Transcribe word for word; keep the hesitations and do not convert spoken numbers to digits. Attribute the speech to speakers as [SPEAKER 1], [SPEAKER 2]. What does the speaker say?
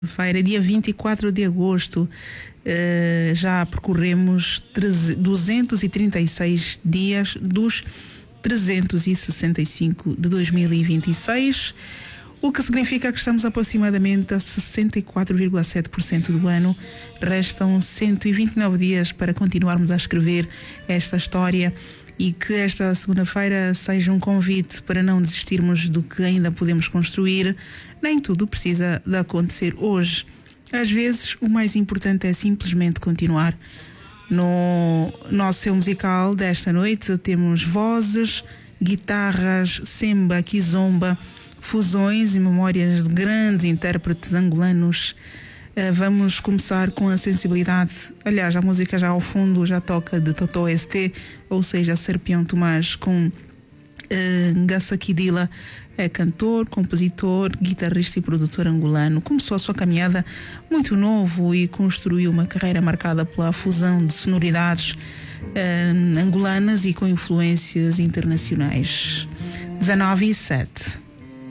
[SPEAKER 1] Feira, dia vinte e quatro de agosto, eh, já percorremos duzentos e trinta e seis dias dos trezentos e sessenta e cinco de dois mil e vinte e seis, o que significa que estamos aproximadamente a sessenta e quatro vírgula sete por cento do ano. Restam cento e vinte e nove dias para continuarmos a escrever esta história e que esta segunda-feira seja um convite para não desistirmos do que ainda podemos construir. Nem tudo precisa de acontecer hoje. Às vezes, o mais importante é simplesmente continuar. No nosso seu musical desta noite temos vozes, guitarras, semba, kizomba, fusões e memórias de grandes intérpretes angolanos. Vamos começar com a sensibilidade. Aliás, a música já ao fundo já toca de Totó S T, ou seja, Serpião Tomás, com uh, Ngassa Kidila. É cantor, compositor, guitarrista e produtor angolano. Começou a sua caminhada muito novo e construiu uma carreira marcada pela fusão de sonoridades uh, angolanas e com influências internacionais. dezanove e sete.